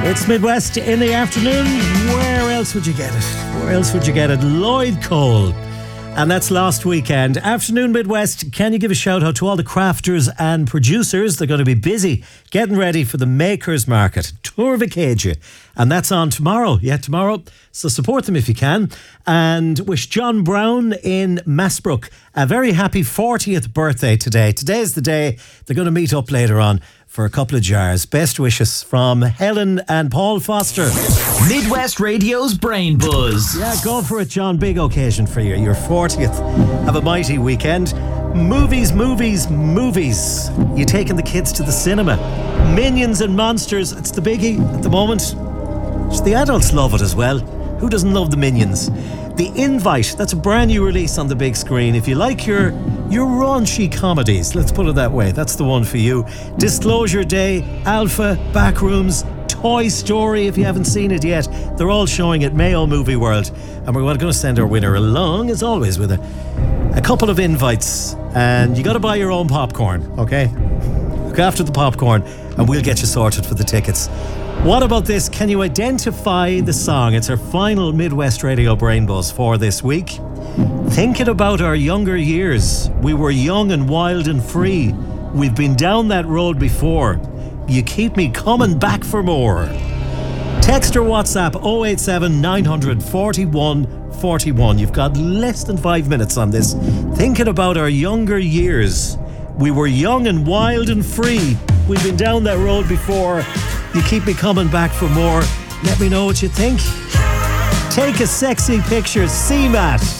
It's Midwest in the afternoon. Where else would you get it? Where else would you get it? Lloyd Cole. And that's last weekend. Afternoon Midwest, can you give a shout out to all the crafters and producers? They're going to be busy getting ready for the Makers Market, Turvacadia. And that's on tomorrow. Yeah, tomorrow. So support them if you can. And wish John Brown in Massbrook a very happy 40th birthday today. Today's the day they're going to meet up later on for a couple of jars. Best wishes from Helen and Paul Foster. Midwest Radio's Brain Buzz. Yeah, go for it, John. Big occasion for you. Your 40th. Have a mighty weekend. Movies. You taking the kids to the cinema. Minions and Monsters. It's the biggie at the moment. The adults love it as well. Who doesn't love the Minions? The Invite, that's a brand new release on the big screen. If you like your raunchy comedies, let's put it that way, that's the one for you. Disclosure Day, Alpha, Backrooms, Toy Story, if you haven't seen it yet. They're all showing at Mayo Movie World. And we're going to send our winner along, as always, with a couple of invites. And you got to buy your own popcorn, okay? Look after the popcorn and we'll get you sorted for the tickets. What about this? Can you identify the song? It's our final Midwest Radio Brain Buzz for this week. Thinking about our younger years. We were young and wild and free. We've been down that road before. You keep me coming back for more. Text or WhatsApp 087 900 41 41. You've got less than 5 minutes on this. Thinking about our younger years. We were young and wild and free. We've been down that road before. You keep me coming back for more. Let me know what you think. Take a sexy picture. CMAT.